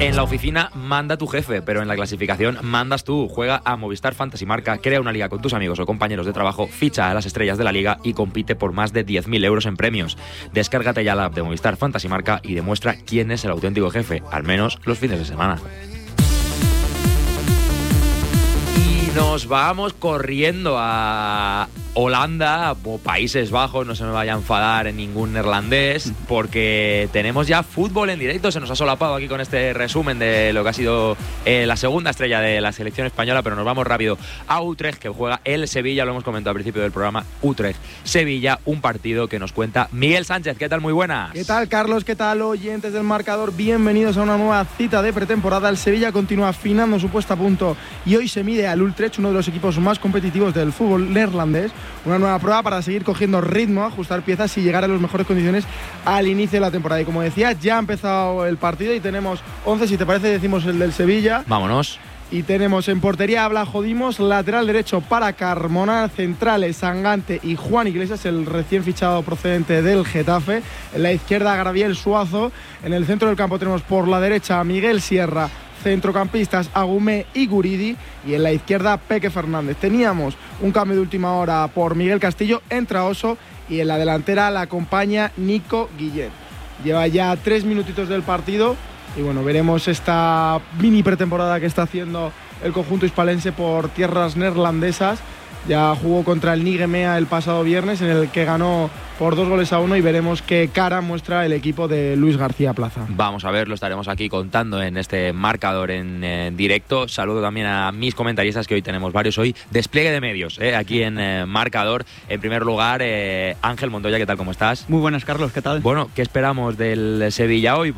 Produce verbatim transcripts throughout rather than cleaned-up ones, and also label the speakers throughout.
Speaker 1: En la oficina manda tu jefe, pero en la clasificación mandas tú. Juega a Movistar Fantasy Marca, crea una liga con tus amigos o compañeros de trabajo, ficha a las estrellas de la liga y compite por más de diez mil euros en premios. Descárgate ya la app de Movistar Fantasy Marca y demuestra quién es el auténtico jefe, al menos los fines de semana. Y nos vamos corriendo a Holanda o Países Bajos, no se me vaya a enfadar en ningún neerlandés, porque tenemos ya fútbol en directo. Se nos ha solapado aquí con este resumen de lo que ha sido eh, la segunda estrella de la selección española, pero nos vamos rápido a Utrecht, que juega el Sevilla, lo hemos comentado al principio del programa. Utrecht-Sevilla, un partido que nos cuenta Miguel Sánchez. ¿Qué tal? Muy buenas.
Speaker 2: ¿Qué tal, Carlos? ¿Qué tal, oyentes del marcador? Bienvenidos a una nueva cita de pretemporada. El Sevilla continúa afinando su puesta a punto y hoy se mide al Utrecht, uno de los equipos más competitivos del fútbol neerlandés. Una nueva prueba para seguir cogiendo ritmo, ajustar piezas y llegar a las mejores condiciones al inicio de la temporada. Y como decía, ya ha empezado el partido y tenemos once, si te parece decimos el del Sevilla.
Speaker 1: Vámonos.
Speaker 2: Y tenemos en portería a Blajo Dimos, lateral derecho para Carmona, centrales Sangante y Juan Iglesias, el recién fichado procedente del Getafe. En la izquierda Gabriel Suazo. En el centro del campo tenemos por la derecha a Miguel Sierra, centrocampistas Agumé y Guridi, y en la izquierda Peque Fernández. Teníamos un cambio de última hora por Miguel Castillo, entra Oso, y en la delantera la acompaña Nico Guillén. Lleva ya tres minutitos del partido y bueno, veremos esta mini pretemporada que está haciendo el conjunto hispalense por tierras neerlandesas. Ya jugó contra el Nigemea el pasado viernes, en el que ganó por dos goles a uno, y veremos qué cara muestra el equipo de Luis García Plaza.
Speaker 1: Vamos a ver, lo estaremos aquí contando en este marcador en eh, directo. Saludo también a mis comentaristas, que hoy tenemos varios. Hoy despliegue de medios eh, aquí en eh, marcador. En primer lugar, eh, Ángel Montoya, ¿qué tal? ¿Cómo estás?
Speaker 3: Muy buenas, Carlos, ¿qué tal?
Speaker 1: Bueno, ¿qué esperamos del Sevilla hoy?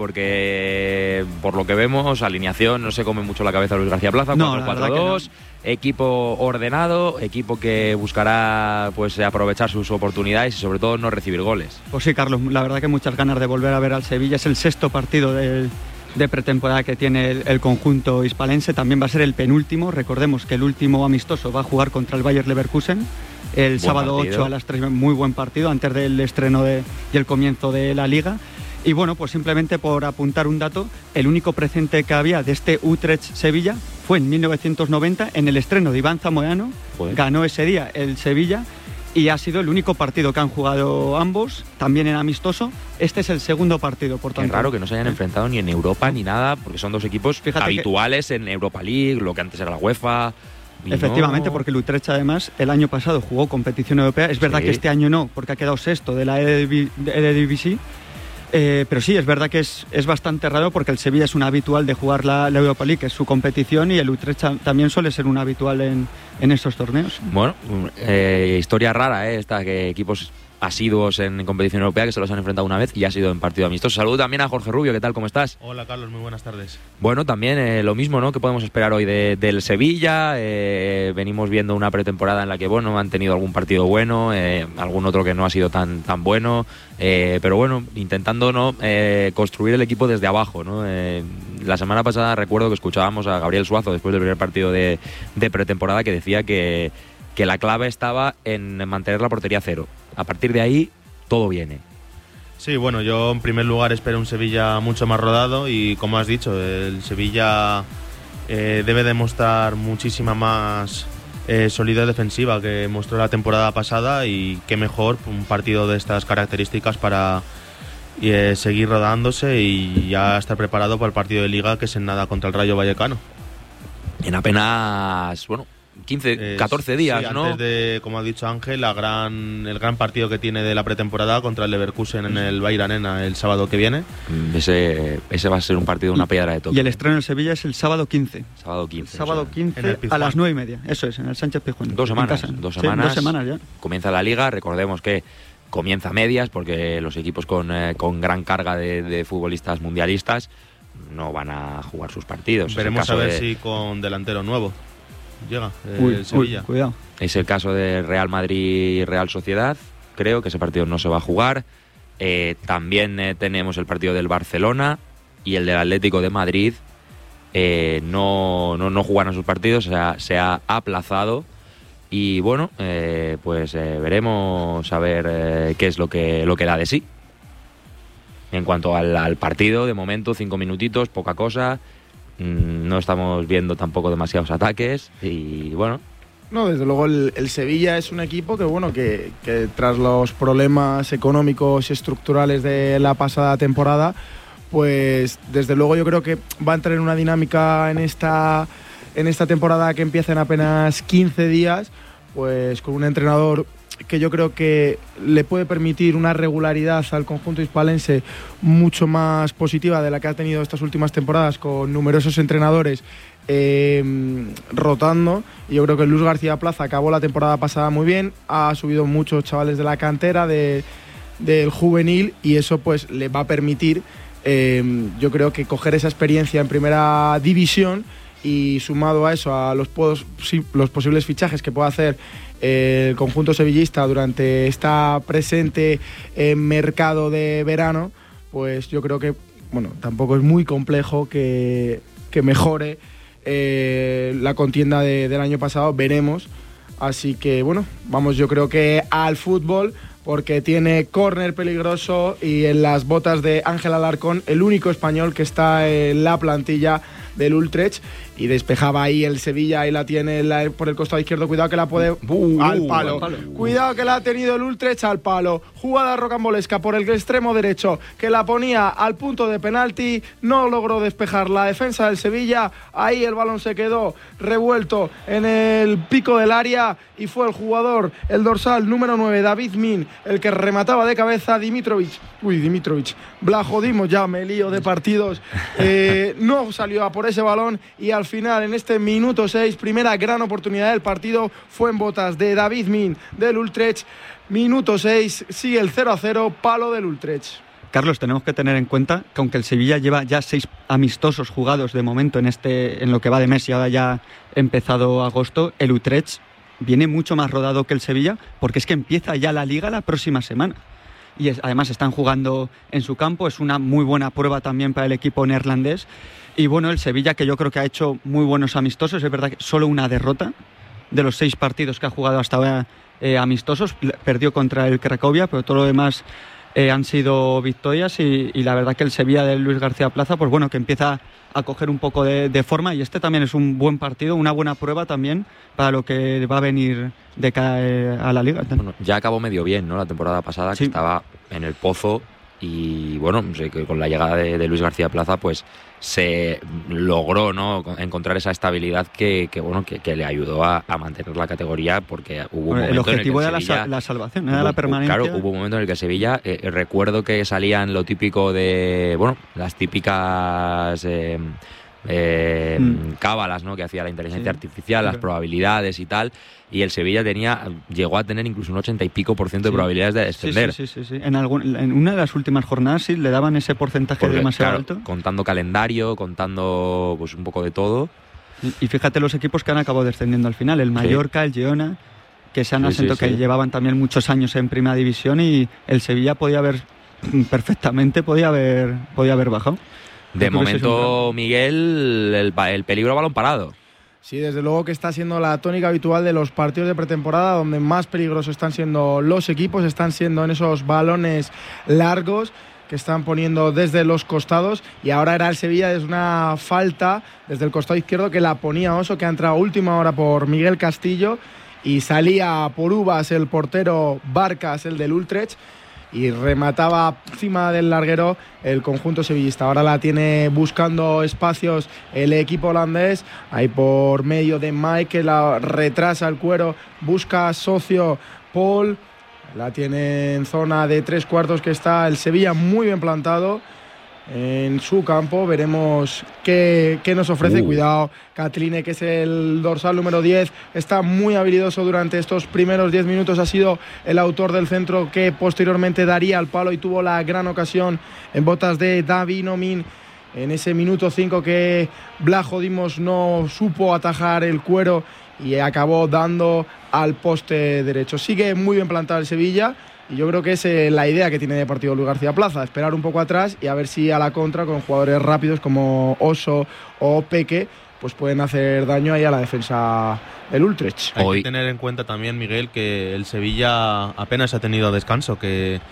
Speaker 1: Porque por lo que vemos, alineación, no se come mucho la cabeza Luis García Plaza.
Speaker 3: No,
Speaker 1: cuatro cuatro dos. Equipo ordenado, equipo que buscará pues aprovechar sus oportunidades y sobre todo no recibir goles.
Speaker 3: Pues sí, Carlos, la verdad que muchas ganas de volver a ver al Sevilla. Es el sexto partido de, de pretemporada que tiene el, el conjunto hispalense. También va a ser el penúltimo. Recordemos que el último amistoso va a jugar contra el Bayer Leverkusen el buen sábado partido. ocho a las tres. Muy buen partido antes del estreno de, y el comienzo de la Liga. Y bueno, pues simplemente por apuntar un dato, el único presente que había de este Utrecht-Sevilla fue en mil novecientos noventa, en el estreno de Iván Zamorano. Joder. Ganó ese día el Sevilla y ha sido el único partido que han jugado ambos, también en amistoso. Este es el segundo partido, por tanto.
Speaker 1: Es raro que no se hayan enfrentado ni en Europa ni nada, porque son dos equipos Fíjate habituales que... en Europa League, lo que antes era la UEFA.
Speaker 3: Efectivamente,
Speaker 1: no...
Speaker 3: porque el Utrecht además el año pasado jugó competición europea. Es verdad sí. que este año no, porque ha quedado sexto de la Eredivisie. Eh, pero sí, es verdad que es, es bastante raro, porque el Sevilla es un habitual de jugar la, la Europa League, que es su competición, y el Utrecht también suele ser un habitual en, en estos torneos.
Speaker 1: Bueno, eh, historia rara, ¿eh? Esta, que equipos asiduos en competición europea que se los han enfrentado una vez y ha sido en partido amistoso. Saludo también a Jorge Rubio, ¿qué tal? ¿Cómo estás?
Speaker 4: Hola, Carlos, muy buenas tardes.
Speaker 1: Bueno, también eh, lo mismo, ¿no? ¿Qué podemos esperar hoy de, del Sevilla? Eh, venimos viendo una pretemporada en la que, bueno, han tenido algún partido bueno, eh, algún otro que no ha sido tan, tan bueno, eh, pero bueno, intentando no eh, construir el equipo desde abajo, ¿no? Eh, la semana pasada recuerdo que escuchábamos a Gabriel Suazo después del primer partido de, de pretemporada, que decía que, que la clave estaba en mantener la portería cero. A partir de ahí, todo viene.
Speaker 4: Sí, bueno, yo en primer lugar espero un Sevilla mucho más rodado y, como has dicho, el Sevilla eh, debe demostrar muchísima más eh, solidez defensiva que mostró la temporada pasada, y qué mejor un partido de estas características para eh, seguir rodándose y ya estar preparado para el partido de Liga, que es en nada contra el Rayo Vallecano.
Speaker 1: En apenas, bueno, quince, catorce días,
Speaker 4: sí,
Speaker 1: ¿no?
Speaker 4: Antes de, como ha dicho Ángel, la gran, el gran partido que tiene de la pretemporada contra el Leverkusen en el Bayern Arena el sábado que viene.
Speaker 1: Ese, ese va a ser un partido de una piedra de toque.
Speaker 3: Y el estreno en Sevilla es el sábado quince.
Speaker 1: Sábado quince.
Speaker 3: El sábado
Speaker 1: o sea,
Speaker 3: quince a las nueve y media. Eso es, en el Sánchez Pizjuán.
Speaker 1: Dos semanas. Dos semanas,
Speaker 3: sí, dos semanas ya.
Speaker 1: Comienza la Liga, recordemos que comienza a medias, porque los equipos con, eh, con gran carga de, de futbolistas mundialistas no van a jugar sus partidos.
Speaker 4: Veremos a ver
Speaker 1: de...
Speaker 4: si con delantero nuevo llega eh,
Speaker 3: uy,
Speaker 4: el Sevilla.
Speaker 3: Uy, cuidado.
Speaker 1: Es el caso de Real Madrid y Real Sociedad. Creo que ese partido no se va a jugar. Eh, también eh, tenemos el partido del Barcelona y el del Atlético de Madrid. Eh, no, no, no jugarán sus partidos, o sea, se ha aplazado. Y bueno, eh, pues eh, veremos a ver eh, qué es lo que, lo que da de sí. En cuanto al, al partido, de momento, cinco minutitos, poca cosa. Mmm, no estamos viendo tampoco demasiados ataques y bueno.
Speaker 2: No, desde luego el, el Sevilla es un equipo que, bueno, que, que tras los problemas económicos y estructurales de la pasada temporada, pues desde luego yo creo que va a entrar en una dinámica en esta, en esta temporada que empieza en apenas quince días, pues con un entrenador que yo creo que le puede permitir una regularidad al conjunto hispalense mucho más positiva de la que ha tenido estas últimas temporadas, con numerosos entrenadores eh, rotando. Y yo creo que Luis García Plaza acabó la temporada pasada muy bien, ha subido muchos chavales de la cantera, de, del juvenil, y eso pues le va a permitir, eh, yo creo que coger esa experiencia en primera división, y sumado a eso, a los, los posibles fichajes que pueda hacer el conjunto sevillista durante esta presente eh, mercado de verano, pues yo creo que, bueno, tampoco es muy complejo que, que mejore eh, la contienda de, del año pasado, veremos. Así que, bueno, vamos yo creo que al fútbol, porque tiene córner peligroso y en las botas de Ángel Alarcón, el único español que está en la plantilla del Utrecht, y despejaba ahí el Sevilla, ahí la tiene la, por el costado izquierdo, cuidado que la puede uh, al, palo. al palo, cuidado que la ha tenido el Utrecht al palo, jugada rocambolesca por el extremo derecho, que la ponía al punto de penalti, no logró despejar la defensa del Sevilla, ahí el balón se quedó revuelto en el pico del área, y fue el jugador, el dorsal número nueve, David Min, el que remataba de cabeza. Dimitrovic, uy Dimitrovic, Blajodimos, ya me lío de partidos, eh, no salió a por ese balón, y al final en este minuto seis, primera gran oportunidad del partido, fue en botas de David Min del Utrecht. Minuto seis, sigue el cero a cero, palo del Utrecht.
Speaker 3: Carlos, tenemos que tener en cuenta que aunque el Sevilla lleva ya seis amistosos jugados de momento en este en lo que va de mes, y ahora ya ha empezado agosto, el Utrecht viene mucho más rodado que el Sevilla, porque es que empieza ya la Liga la próxima semana. Y es, además están jugando en su campo, es una muy buena prueba también para el equipo neerlandés. Y bueno, el Sevilla, que yo creo que ha hecho muy buenos amistosos, es verdad que solo una derrota de los seis partidos que ha jugado hasta ahora eh, amistosos, perdió contra el Cracovia, pero todo lo demás eh, han sido victorias, y, y la verdad que el Sevilla de Luis García Plaza, pues bueno, que empieza a coger un poco de, de forma, y este también es un buen partido, una buena prueba también para lo que va a venir de cara eh, a la Liga.
Speaker 1: Bueno, ya acabó medio bien, ¿no? La temporada pasada,
Speaker 3: sí,
Speaker 1: que estaba en el pozo, y bueno, que con la llegada de, de Luis García Plaza, pues se logró, ¿no?, encontrar esa estabilidad que, que bueno que, que le ayudó a, a mantener la categoría, porque hubo un
Speaker 3: bueno,
Speaker 1: momento
Speaker 3: el objetivo
Speaker 1: en el que
Speaker 3: era
Speaker 1: Sevilla,
Speaker 3: la, la salvación, era
Speaker 1: hubo,
Speaker 3: la permanencia.
Speaker 1: Claro, hubo un momento en el que Sevilla, eh, recuerdo que salían lo típico de, bueno, las típicas eh, eh, mm. cábalas, ¿no?, que hacía la inteligencia sí. artificial, las probabilidades y tal, y el Sevilla tenía llegó a tener incluso un ochenta y pico por ciento de sí. probabilidades de descender.
Speaker 3: Sí, sí, sí, sí, sí. En, algún, en una de las últimas jornadas sí le daban ese porcentaje Porque, demasiado
Speaker 1: claro,
Speaker 3: alto.
Speaker 1: Contando calendario, contando pues un poco de todo.
Speaker 3: Y, y fíjate los equipos que han acabado descendiendo al final, el Mallorca, sí. el Girona, que se han sí, asentado, sí, sí. que llevaban también muchos años en primera división, y el Sevilla podía haber perfectamente podía haber podía haber bajado.
Speaker 1: De momento, Miguel, el, el peligro balón parado.
Speaker 2: Sí, desde luego que está siendo la tónica habitual de los partidos de pretemporada, donde más peligrosos están siendo los equipos, están siendo en esos balones largos que están poniendo desde los costados, y ahora era el Sevilla desde una falta desde el costado izquierdo que la ponía Oso, que ha entrado a última hora por Miguel Castillo, y salía por uvas el portero Barcas, el del Utrecht, y remataba encima del larguero el conjunto sevillista. Ahora la tiene buscando espacios el equipo holandés, ahí por medio de Mike, que la retrasa el cuero, busca socio Paul, la tiene en zona de tres cuartos, que está el Sevilla muy bien plantado en su campo. Veremos qué, qué nos ofrece. Uh. Cuidado, Catline, que es el dorsal número diez, está muy habilidoso durante estos primeros diez minutos, ha sido el autor del centro que posteriormente daría al palo, y tuvo la gran ocasión en botas de David Min en ese minuto cinco, que Blajodimos no supo atajar el cuero y acabó dando al poste derecho. Sigue muy bien plantado el Sevilla, y yo creo que es eh, la idea que tiene de partido Luis García Plaza, esperar un poco atrás y a ver si a la contra, con jugadores rápidos como Oso o Peque, pues pueden hacer daño ahí a la defensa del Utrecht.
Speaker 4: Hay Hoy. que tener en cuenta también, Miguel, que el Sevilla apenas ha tenido descanso, que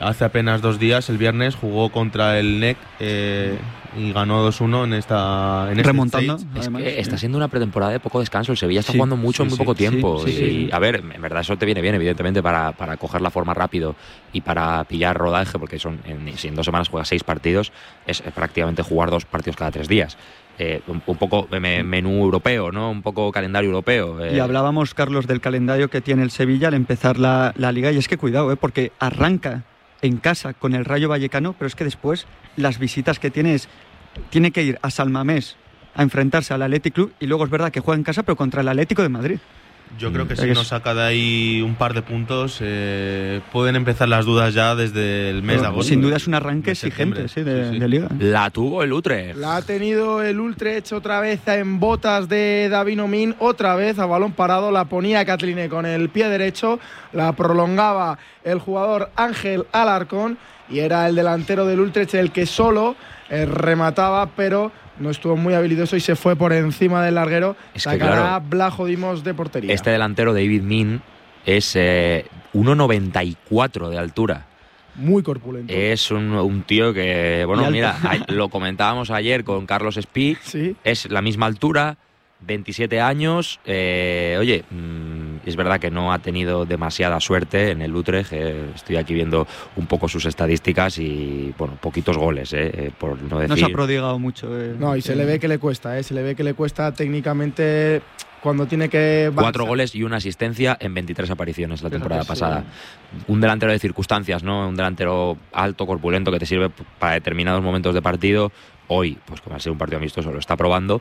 Speaker 4: hace apenas dos días, el viernes, jugó contra el N E C eh, y ganó dos uno en esta en
Speaker 3: remontando.
Speaker 4: Este
Speaker 1: es
Speaker 3: además,
Speaker 1: que está
Speaker 3: sí.
Speaker 1: siendo una pretemporada de poco descanso. El Sevilla está
Speaker 3: Sí,
Speaker 1: jugando mucho
Speaker 4: sí,
Speaker 1: en muy
Speaker 4: sí,
Speaker 1: poco tiempo.
Speaker 3: sí, sí,
Speaker 1: y,
Speaker 3: sí.
Speaker 1: a ver, en verdad eso te viene bien, evidentemente, para, para coger la forma rápido y para pillar rodaje, porque son en, si en dos semanas juegas seis partidos, es prácticamente jugar dos partidos cada tres días. Eh, un, un poco me, menú europeo, ¿no? Un poco calendario europeo. Eh.
Speaker 3: Y hablábamos, Carlos, del calendario que tiene el Sevilla al empezar la, la Liga, y es que cuidado, ¿eh? Porque arranca en casa con el Rayo Vallecano, pero es que después las visitas que tiene es, tiene que ir a San Mamés a enfrentarse al Athletic Club, y luego es verdad que juega en casa, pero contra el Atlético de Madrid.
Speaker 4: Yo creo que
Speaker 3: Mm.
Speaker 4: si
Speaker 3: Es-
Speaker 4: nos saca de ahí un par de puntos, eh, pueden empezar las dudas ya desde el mes de agosto.
Speaker 3: Sin duda es un arranque
Speaker 4: de septiembre.
Speaker 3: exigente, sí, de,
Speaker 4: Sí, sí.
Speaker 3: de Liga.
Speaker 1: La tuvo el Utrecht.
Speaker 2: La ha tenido el Utrecht otra vez en botas de David Omin, otra vez a balón parado, la ponía Catline con el pie derecho, la prolongaba el jugador Ángel Alarcón y era el delantero del Utrecht el que solo eh, remataba, pero no estuvo muy habilidoso y se fue por encima del larguero.
Speaker 1: Es que,
Speaker 2: Sacará
Speaker 1: claro,
Speaker 2: Blajo Dimos de portería.
Speaker 1: Este delantero, David Min, es eh, uno noventa y cuatro de altura.
Speaker 2: Muy corpulento.
Speaker 1: Es un, un tío que, bueno,
Speaker 3: Y alto.
Speaker 1: mira, a- lo comentábamos ayer con Carlos Espí,
Speaker 2: Sí.
Speaker 1: es la misma altura, veintisiete años. eh, oye, mmm, es verdad que no ha tenido demasiada suerte en el Utrecht. eh, estoy aquí viendo un poco sus estadísticas y, bueno, poquitos goles, eh, eh, por no decir.
Speaker 3: No se ha prodigado mucho. eh.
Speaker 2: No, y se le ve que le cuesta, ¿eh? Se le ve que le cuesta técnicamente cuando tiene que...
Speaker 1: Cuatro goles y una asistencia en veintitrés apariciones la
Speaker 3: Fíjate,
Speaker 1: temporada
Speaker 3: sí.
Speaker 1: pasada. Un delantero de circunstancias, ¿no? Un delantero alto, corpulento, que te sirve para determinados momentos de partido. Hoy, pues como va a ser un partido amistoso, lo está probando.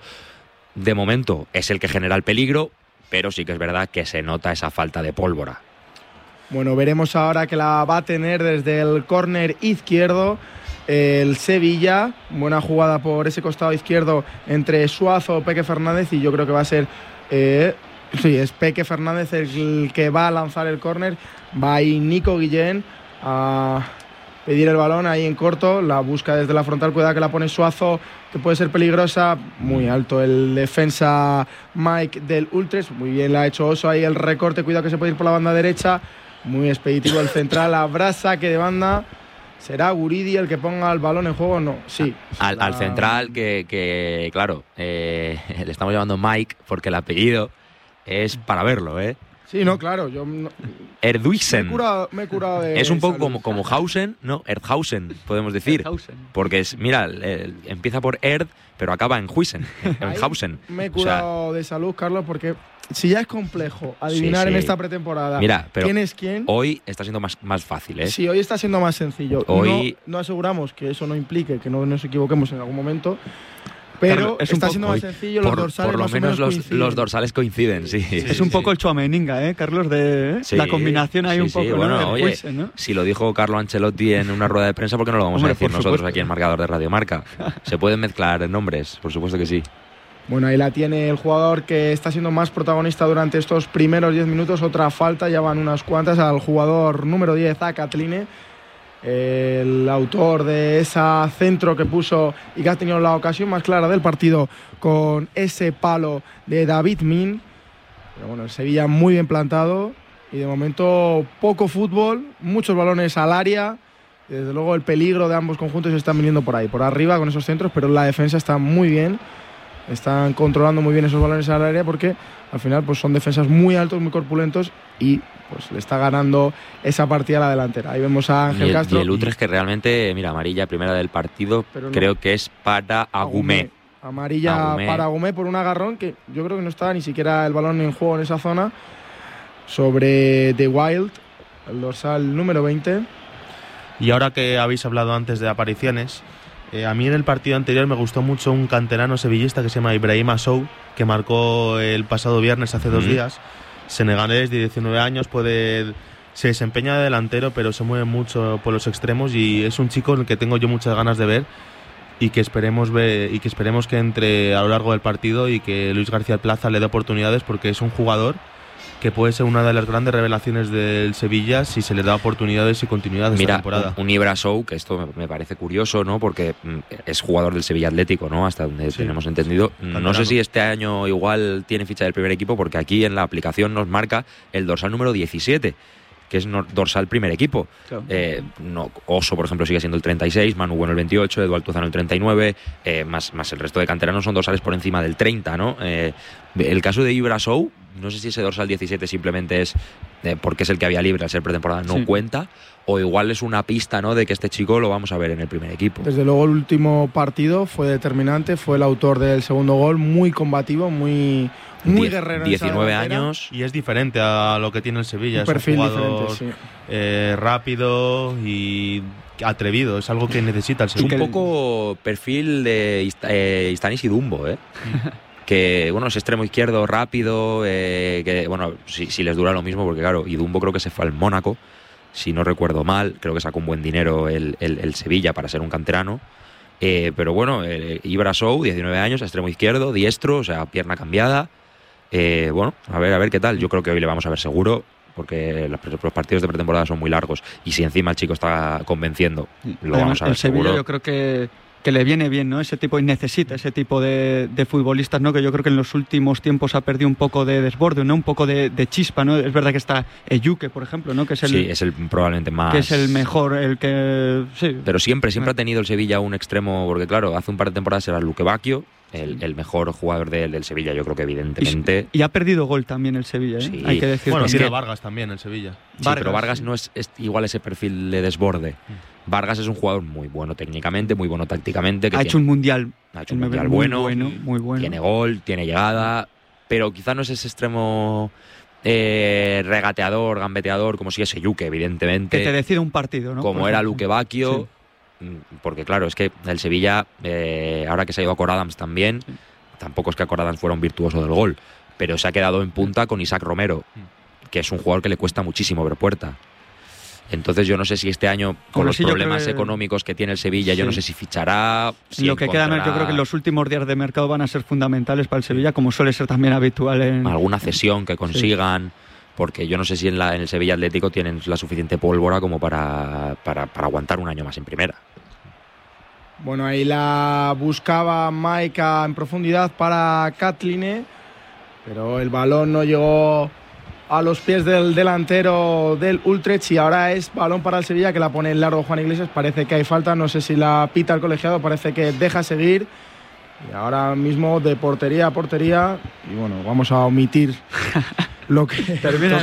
Speaker 1: De momento es el que genera el peligro, pero sí que es verdad que se nota esa falta de pólvora.
Speaker 2: Bueno, veremos ahora que la va a tener desde el córner izquierdo el Sevilla. Buena jugada por ese costado izquierdo entre Suazo, Peque Fernández, y yo creo que va a ser... Eh, sí, es Peque Fernández el que va a lanzar el córner. Va ahí Nico Guillén a pedir el balón ahí en corto. La busca desde la frontal, cuidado que la pone Suazo, que puede ser peligrosa. Muy alto el defensa Mike del Utrecht. Muy bien la ha hecho Oso ahí el recorte. Cuidado que se puede ir por la banda derecha. Muy expeditivo el central. Habrá saque de banda. ¿Será Guridi el que ponga el balón en juego? No, sí.
Speaker 1: Al,
Speaker 2: Será-
Speaker 1: al central, que, que claro, eh, le estamos llamando Mike porque el apellido es para verlo, ¿eh?
Speaker 2: Sí, no, claro. Yo no- me, he
Speaker 1: Erduisen.
Speaker 2: curado, me he curado de
Speaker 1: Es un poco
Speaker 2: salud.
Speaker 1: como, como Hausen, ¿no? Erdhausen, podemos decir.
Speaker 3: Erdhausen.
Speaker 1: Porque es, mira, el- el- empieza por Erd, pero acaba en Huisen, en
Speaker 2: Ahí
Speaker 1: Hausen.
Speaker 2: Me he
Speaker 1: O sea,
Speaker 2: curado de salud, Carlos, porque si ya es complejo adivinar
Speaker 1: Sí, sí.
Speaker 2: en esta pretemporada
Speaker 1: Mira, pero
Speaker 2: quién es quién,
Speaker 1: hoy está siendo más, más fácil, ¿eh?
Speaker 2: sí, hoy está siendo más sencillo.
Speaker 1: Hoy-
Speaker 2: No, no aseguramos que eso no implique que no nos equivoquemos en algún momento, pero
Speaker 3: Carlos, es un
Speaker 2: está
Speaker 3: poco
Speaker 2: siendo
Speaker 1: hoy,
Speaker 2: más sencillo. Los
Speaker 1: por,
Speaker 2: dorsales
Speaker 1: por lo
Speaker 2: más o
Speaker 1: menos los,
Speaker 2: coinciden.
Speaker 1: los dorsales coinciden, sí.
Speaker 3: Es un poco el Chouameninga, ¿eh, Carlos? De, ¿eh?
Speaker 1: Sí,
Speaker 3: la combinación ahí
Speaker 1: sí,
Speaker 3: un
Speaker 1: sí,
Speaker 3: poco, ¿no?
Speaker 1: bueno,
Speaker 3: Del
Speaker 1: oye,
Speaker 3: Wilson, ¿no?
Speaker 1: Si lo dijo Carlo Ancelotti en una rueda de prensa, ¿por qué no lo vamos
Speaker 3: Hombre,
Speaker 1: a decir
Speaker 3: por
Speaker 1: nosotros
Speaker 3: supuesto.
Speaker 1: aquí en Marcador de Radio Marca? Se pueden mezclar nombres, por supuesto que sí.
Speaker 2: Bueno, ahí la tiene el jugador que está siendo más protagonista durante estos primeros diez minutos. Otra falta, ya van unas cuantas al jugador número diez, a Catline, el autor de esa centro que puso y que ha tenido la ocasión más clara del partido con ese palo de David Min. Pero bueno, el Sevilla muy bien plantado y de momento poco fútbol, muchos balones al área. Y desde luego el peligro de ambos conjuntos están viniendo por ahí, por arriba con esos centros, pero la defensa está muy bien. Están controlando muy bien esos balones al área porque al final pues son defensas muy altos, muy corpulentos y pues le está ganando esa partida a la delantera. Ahí vemos a Ángel
Speaker 1: Y el,
Speaker 2: Castro.
Speaker 1: y el Utrecht que realmente, mira, amarilla primera del partido,
Speaker 2: Pero no.
Speaker 1: creo que es para Agumé.
Speaker 2: Amarilla
Speaker 1: Agumé.
Speaker 2: para Agumé por un agarrón que yo creo que no estaba ni siquiera el balón en juego en esa zona. Sobre The Wild, el dorsal número veinte.
Speaker 4: Y ahora que habéis hablado antes de apariciones, eh, a mí en el partido anterior me gustó mucho un canterano sevillista que se llama Ibrahim Asou, que marcó el pasado viernes hace dos
Speaker 1: Mm.
Speaker 4: días. Senegalés de diecinueve años, puede se desempeña de delantero, pero se mueve mucho por los extremos y es un chico en el que tengo yo muchas ganas de ver y que esperemos ver, y que esperemos que entre a lo largo del partido y que Luis García Plaza le dé oportunidades, porque es un jugador que puede ser una de las grandes revelaciones del Sevilla si se le da oportunidades y continuidad esta
Speaker 1: Mira,
Speaker 4: temporada.
Speaker 1: un, un Ibra Sow, que esto me, me parece curioso, ¿no? Porque mm, es jugador del Sevilla Atlético, ¿no? Hasta donde
Speaker 4: Sí.
Speaker 1: tenemos entendido. No
Speaker 4: Canterano.
Speaker 1: sé si este año igual tiene ficha del primer equipo, porque aquí en la aplicación nos marca el dorsal número diecisiete. que es dorsal primer equipo. Claro. Eh, no, Oso, por ejemplo, sigue siendo el treinta y seis, Manu Bueno el veintiocho, Edu Altozano el treinta y nueve, eh, más, más el resto de canteranos son dorsales por encima del treinta, ¿no? Eh, el caso de Ibra Sow, no sé si ese dorsal diecisiete simplemente es eh, porque es el que había libre al ser pretemporada, no sí. cuenta, o igual es una pista, ¿no?, de que este chico lo vamos a ver en el primer equipo.
Speaker 2: Desde luego el último partido fue determinante, fue el autor del segundo gol, muy combativo, muy, muy
Speaker 1: Diez,
Speaker 2: guerrero.
Speaker 1: diecinueve años.
Speaker 4: Y es diferente a lo que tiene el Sevilla.
Speaker 2: Un perfil
Speaker 4: es un jugador
Speaker 2: diferente, sí.
Speaker 4: eh, rápido y atrevido, es algo que necesita el Sevilla.
Speaker 1: Es un poco perfil de eh, Stanis y Dumbo, ¿eh? Que bueno, es extremo izquierdo rápido, eh, que bueno, si, si les dura lo mismo, porque claro, Idumbo creo que se fue al Mónaco, si no recuerdo mal, creo que sacó un buen dinero el, el, el Sevilla para ser un canterano, eh, pero bueno, eh, Ibra Sow, diecinueve años, extremo izquierdo, diestro, o sea, pierna cambiada, eh, bueno, a ver, a ver qué tal, yo creo que hoy le vamos a ver seguro, porque los, los partidos de pretemporada son muy largos, y si encima el chico está convenciendo, lo
Speaker 3: Además,
Speaker 1: vamos a ver
Speaker 3: el Sevilla
Speaker 1: seguro.
Speaker 3: Yo creo que que le viene bien, ¿no? Ese tipo, y necesita ese tipo de, de futbolistas, ¿no? Que yo creo que en los últimos tiempos ha perdido un poco de desborde, ¿no? Un poco de, de chispa, ¿no? Es verdad que está Eyuke, por ejemplo, ¿no? Que es el,
Speaker 1: sí, es el probablemente más...
Speaker 3: Que es el mejor, el que... Sí.
Speaker 1: Pero siempre, siempre ha tenido el Sevilla un extremo, porque claro, hace un par de temporadas era Luque Bacchio, el, el mejor jugador del, del Sevilla, yo creo que evidentemente...
Speaker 3: Y, y ha perdido gol también el Sevilla, ¿eh?
Speaker 1: Sí.
Speaker 3: Hay que decir.
Speaker 4: Bueno,
Speaker 3: que
Speaker 4: tiene
Speaker 3: es que...
Speaker 4: Vargas también el Sevilla.
Speaker 1: Sí,
Speaker 3: Vargas,
Speaker 1: pero Vargas
Speaker 3: sí.
Speaker 1: no es, es igual ese perfil de desborde. Vargas es un jugador muy bueno técnicamente, muy bueno tácticamente. Que
Speaker 3: ha
Speaker 1: tiene,
Speaker 3: hecho un mundial,
Speaker 1: ha hecho un
Speaker 3: muy
Speaker 1: mundial bueno,
Speaker 3: bueno, muy bueno.
Speaker 1: Tiene gol, tiene llegada, pero quizá no es ese extremo eh, regateador, gambeteador, como si es Eyuke, evidentemente.
Speaker 3: Que te decide un partido, ¿no?
Speaker 1: Como
Speaker 3: Por
Speaker 1: era
Speaker 3: ejemplo.
Speaker 1: Luque Bacchio, sí. Porque claro, es que el Sevilla, eh, ahora que se ha ido a Cor Adams también, sí. tampoco es que a Cor Adams fuera un virtuoso del gol, pero se ha quedado en punta con Isaac Romero, que es un jugador que le cuesta muchísimo ver puerta. Entonces yo no sé si este año, con
Speaker 3: Hombre,
Speaker 1: los
Speaker 3: sí,
Speaker 1: problemas
Speaker 3: que...
Speaker 1: económicos que tiene el Sevilla, sí. yo no sé si fichará. Si
Speaker 3: lo que
Speaker 1: encontrará...
Speaker 3: queda, yo creo que los últimos días de mercado van a ser fundamentales para el Sevilla, como suele ser también habitual en...
Speaker 1: Alguna cesión que consigan, sí. porque yo no sé si en, la, en el Sevilla Atlético tienen la suficiente pólvora como para, para, para aguantar un año más en primera.
Speaker 2: Bueno, ahí la buscaba Maika en profundidad para Katline, pero el balón no llegó a los pies del delantero del Utrecht y ahora es balón para el Sevilla, que la pone en largo Juan Iglesias. Parece que hay falta, no sé si la pita el colegiado, parece que deja seguir. Y ahora mismo de portería a portería, y bueno, vamos a omitir lo que
Speaker 3: termina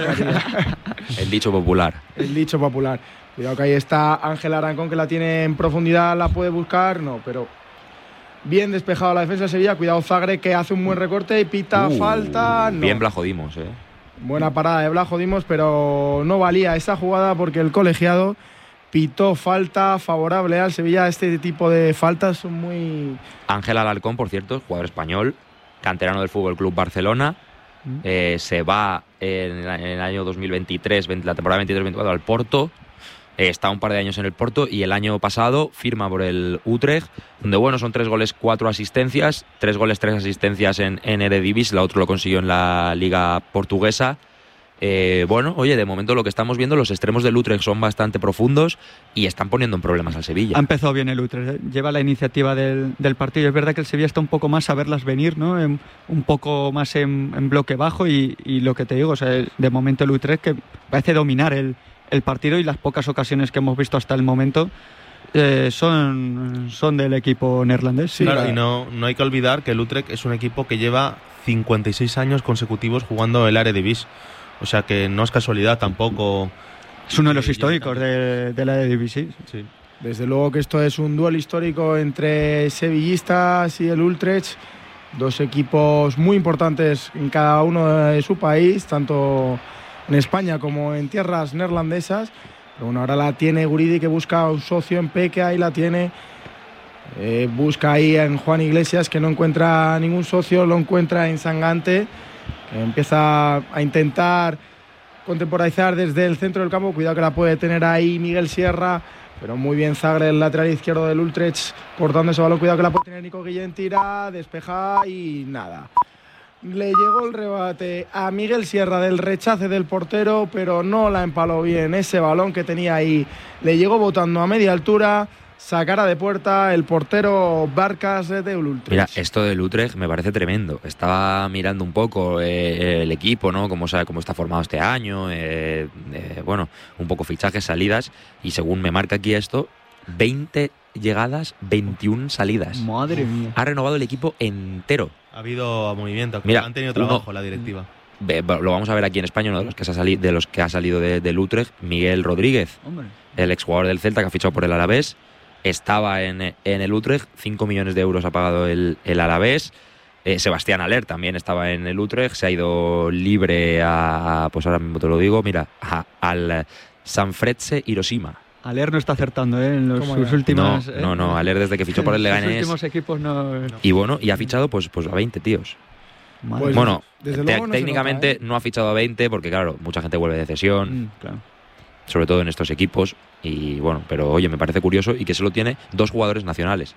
Speaker 1: el dicho popular.
Speaker 2: El dicho popular. Cuidado que ahí está Ángel Arancón, que la tiene en profundidad, la puede buscar, no, pero bien despejado la defensa de Sevilla. Cuidado Zagre, que hace un buen recorte y pita
Speaker 1: uh,
Speaker 2: falta. No.
Speaker 1: Bien Blajodimos, eh.
Speaker 2: Buena parada de Blajodimos, pero no valía esa jugada porque el colegiado pitó falta favorable al Sevilla. Este tipo de faltas son muy...
Speaker 1: Ángel Alarcón, por cierto, jugador español, canterano del Fútbol Club Barcelona. Mm. Eh, se va en, en el año dos mil veintitrés, la temporada veintitrés veinticuatro al Porto. Eh, está un par de años en el Porto y el año pasado firma por el Utrecht, donde bueno, son tres goles, cuatro asistencias, tres goles, tres asistencias en, en Eredivisie, la otro lo consiguió en la Liga Portuguesa. Eh, bueno, oye, de momento lo que estamos viendo, los extremos del Utrecht son bastante profundos y están poniendo en problemas al Sevilla.
Speaker 3: Ha empezado bien el Utrecht, ¿eh? Lleva la iniciativa del, del partido. Es verdad que el Sevilla está un poco más a verlas venir, ¿no? En, un poco más en, en bloque bajo y, y lo que te digo, o sea, de momento el Utrecht que parece dominar el el partido y las pocas ocasiones que hemos visto hasta el momento eh, son, son del equipo neerlandés.
Speaker 4: Sí, claro, y no, no hay que olvidar que el Utrecht es un equipo que lleva cincuenta y seis años consecutivos jugando el Eredivisie. O sea que no es casualidad tampoco.
Speaker 3: Es uno de los históricos de, de la Eredivisie.
Speaker 4: Sí.
Speaker 2: Desde luego que esto es un duelo histórico entre sevillistas y el Utrecht. Dos equipos muy importantes en cada uno de su país, tanto en España como en tierras neerlandesas. Pero bueno, ahora la tiene Guridi, que busca un socio en Peque, ahí la tiene. Eh, busca ahí en Juan Iglesias, que no encuentra ningún socio, lo encuentra en Sangante, que empieza a intentar contemporizar desde el centro del campo. Cuidado que la puede tener ahí Miguel Sierra, pero muy bien Zagre, el lateral izquierdo del Utrecht, cortando ese balón. Cuidado que la puede tener Nico Guillén, tira, despeja y nada. Le llegó el rebate a Miguel Sierra del rechace del portero, pero no la empaló bien ese balón que tenía ahí. Le llegó botando a media altura, sacara de puerta el portero Barcas de Utrecht.
Speaker 1: Mira, esto del Utrecht me parece tremendo. Estaba mirando un poco eh, el equipo, ¿no? Cómo, sabe, cómo está formado este año, eh, eh, bueno, un poco fichajes, salidas, y según me marca aquí esto, veinte llegadas, veintiuna salidas.
Speaker 3: Madre mía.
Speaker 1: Ha renovado el equipo entero.
Speaker 4: Ha habido movimiento,
Speaker 1: Mira,
Speaker 4: han tenido trabajo uno, la directiva.
Speaker 1: Ve, lo vamos a ver aquí en España, uno de los que, se ha, salido, de los que ha salido de, del Utrecht, Miguel Rodríguez, Hombre. el exjugador del Celta que ha fichado por el Alavés. Estaba en, en el Utrecht, cinco millones de euros ha pagado el, el Alavés. Eh, Sebastián Aller también estaba en el Utrecht, se ha ido libre a, pues ahora mismo te lo digo, mira, a, al Sanfrecce Hiroshima.
Speaker 3: Aller no está acertando, ¿eh? En los, sus últimos...
Speaker 1: No,
Speaker 3: ¿eh?
Speaker 1: no, no, Aller desde que fichó por el Leganés.
Speaker 3: Los últimos equipos no...
Speaker 1: Y bueno, y ha fichado pues, pues a veinte tíos. Pues, bueno, te, no técnicamente nota, ¿eh? no ha fichado a veinte porque, claro, mucha gente vuelve de cesión.
Speaker 3: Mm, claro.
Speaker 1: Sobre todo en estos equipos, y bueno, pero oye, me parece curioso y que solo tiene dos jugadores nacionales.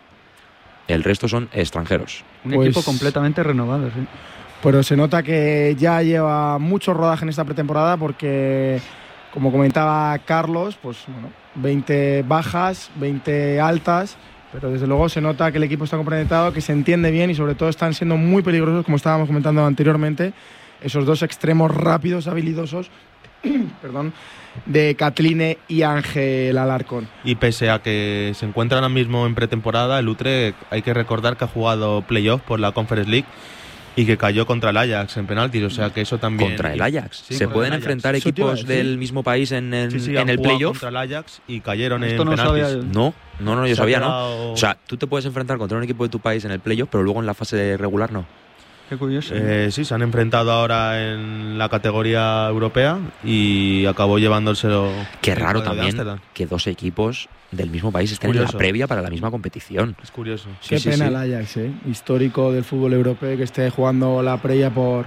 Speaker 1: El resto son extranjeros.
Speaker 3: Un
Speaker 2: pues,
Speaker 3: equipo completamente renovado, sí.
Speaker 2: Pero se nota que ya lleva mucho rodaje en esta pretemporada porque, como comentaba Carlos, pues bueno, veinte bajas, veinte altas, pero desde luego se nota que el equipo está complementado, que se entiende bien y sobre todo están siendo muy peligrosos, como estábamos comentando anteriormente, esos dos extremos rápidos, habilidosos, perdón, de Catline y Ángel Alarcón.
Speaker 4: Y pese a que se encuentra ahora mismo en pretemporada, el Utrecht hay que recordar que ha jugado playoff por la Conference League y que cayó contra el Ajax en penaltis, o sea que eso también...
Speaker 1: ¿Contra el Ajax?
Speaker 4: Sí,
Speaker 1: ¿Se pueden
Speaker 4: Ajax.
Speaker 1: enfrentar
Speaker 2: Eso
Speaker 1: equipos del mismo país en, en,
Speaker 4: sí, sí,
Speaker 1: en el playoff?
Speaker 4: Contra el Ajax y cayeron
Speaker 3: Esto
Speaker 4: en
Speaker 3: no
Speaker 4: penaltis.
Speaker 3: sabía yo.
Speaker 1: No, no, no, yo
Speaker 4: Se ha
Speaker 1: sabía,
Speaker 4: quedado...
Speaker 1: ¿no? O sea, tú te puedes enfrentar contra un equipo de tu país en el playoff, pero luego en la fase regular no.
Speaker 3: Qué curioso.
Speaker 4: Eh, sí, se han enfrentado ahora en la categoría europea y acabó llevándoselo.
Speaker 1: Qué raro también que dos equipos del mismo país estén curioso. en la previa para la misma competición.
Speaker 4: Es curioso.
Speaker 2: Qué
Speaker 1: sí,
Speaker 2: pena
Speaker 1: sí, sí.
Speaker 2: el Ajax, ¿eh? Histórico del fútbol europeo, que esté jugando la previa por,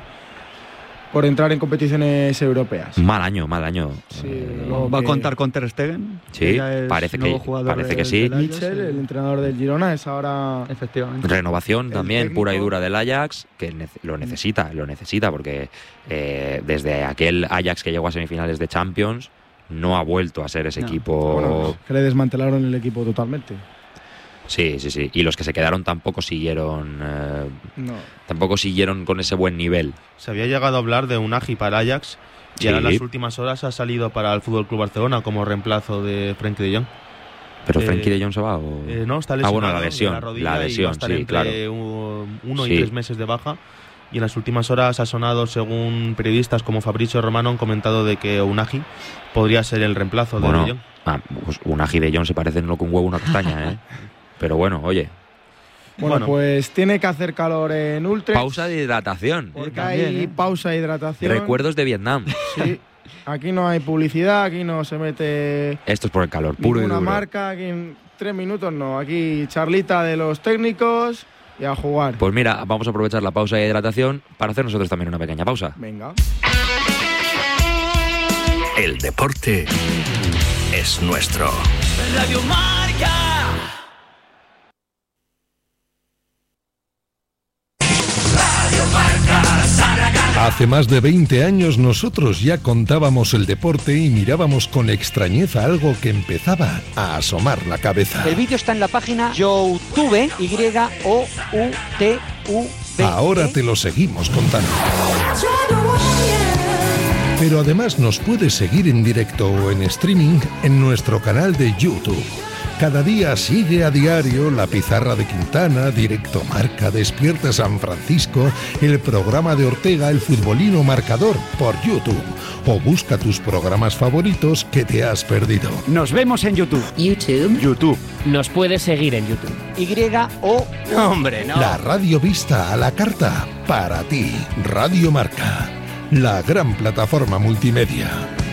Speaker 2: por entrar en competiciones europeas.
Speaker 1: Mal año, mal año.
Speaker 2: Sí,
Speaker 1: eh,
Speaker 3: ¿Va que... a contar con Ter Stegen?
Speaker 1: Sí, parece que, parece
Speaker 3: del,
Speaker 1: que sí.
Speaker 3: Del
Speaker 2: Mitchell, el entrenador del Girona, es ahora...
Speaker 3: Efectivamente.
Speaker 1: Renovación también,
Speaker 2: técnico.
Speaker 1: pura y dura del Ajax, que ne- lo necesita, lo necesita, porque eh, desde aquel Ajax que llegó a semifinales de Champions, no ha vuelto a ser ese
Speaker 3: No.
Speaker 1: equipo...
Speaker 2: Bueno, que le desmantelaron el equipo totalmente.
Speaker 1: Sí, sí, sí. Y los que se quedaron tampoco siguieron eh,
Speaker 2: No.
Speaker 1: tampoco siguieron con ese buen nivel.
Speaker 4: Se había llegado a hablar de Unagi para el Ajax y
Speaker 1: Sí.
Speaker 4: ahora en las últimas horas ha salido para el F C Barcelona como reemplazo de Frenkie de Jong.
Speaker 1: ¿Pero
Speaker 4: Eh,
Speaker 1: Frenkie de Jong se va o...?
Speaker 4: Eh, no, está
Speaker 1: Ah,
Speaker 4: lesionado
Speaker 1: bueno, la lesión,
Speaker 4: de la rodilla
Speaker 1: la
Speaker 4: y va a
Speaker 1: lesión,
Speaker 4: estar
Speaker 1: sí,
Speaker 4: entre
Speaker 1: claro.
Speaker 4: un- uno
Speaker 1: Sí.
Speaker 4: y tres meses de baja. Y en las últimas horas ha sonado, según periodistas como Fabrizio Romano, han comentado de que Unagi podría ser el reemplazo de
Speaker 1: Bueno,
Speaker 4: De Jong.
Speaker 1: ah, pues Unagi de Jong se parecen lo que un huevo a una castaña, ¿eh? Pero bueno, oye,
Speaker 2: Bueno,
Speaker 4: Bueno.
Speaker 2: pues tiene que hacer calor en Utrecht.
Speaker 1: pausa de hidratación.
Speaker 2: Porque
Speaker 3: También,
Speaker 2: hay
Speaker 3: ¿eh?
Speaker 2: pausa de hidratación.
Speaker 1: Recuerdos de Vietnam.
Speaker 2: Sí. Aquí no hay publicidad, aquí no se mete
Speaker 1: Esto es por el calor, puro y
Speaker 2: ninguna
Speaker 1: duro.
Speaker 2: marca, aquí en tres minutos no. Aquí charlita de los técnicos y a jugar.
Speaker 1: Pues mira, vamos a aprovechar la pausa de hidratación para hacer nosotros también una pequeña pausa.
Speaker 2: Venga.
Speaker 5: El deporte es nuestro.
Speaker 6: Radio Marca.
Speaker 7: Hace más de veinte años nosotros ya contábamos el deporte y mirábamos con extrañeza algo que empezaba a asomar la cabeza.
Speaker 8: El vídeo está en la página YouTube, Y O U T U B.
Speaker 7: Ahora te lo seguimos contando. Pero además nos puedes seguir en directo o en streaming en nuestro canal de YouTube. Cada día sigue a diario La Pizarra de Quintana, Directo Marca, Despierta San Francisco, el programa de Ortega, El Futbolino Marcador, por YouTube. O busca tus programas favoritos que te has perdido.
Speaker 8: Nos vemos en YouTube.
Speaker 9: YouTube.
Speaker 8: YouTube.
Speaker 9: Nos puedes seguir en YouTube.
Speaker 8: Y O.
Speaker 9: Hombre, no.
Speaker 7: La radio vista a la carta, para ti. Radio Marca, la gran plataforma multimedia.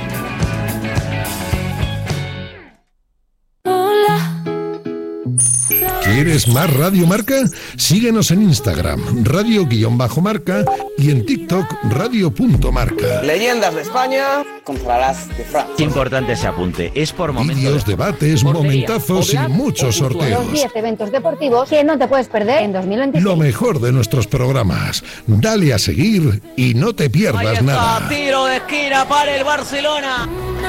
Speaker 7: ¿Quieres más Radio Marca? Síguenos en Instagram, radio-marca y en TikTok, radio.marca.
Speaker 10: Leyendas de España contra las de Francia.
Speaker 9: Qué importante ese apunte. Es por momentos.
Speaker 7: Vídeos, debates,
Speaker 9: Portería,
Speaker 7: momentazos y
Speaker 9: Oblak,
Speaker 7: muchos
Speaker 9: o virtual.
Speaker 7: sorteos.
Speaker 11: Los diez eventos deportivos que no te puedes perder en dos mil veintiséis.
Speaker 7: Lo mejor de nuestros programas. Dale a seguir y no te pierdas nada.
Speaker 6: Tiro de esquina para el Barcelona.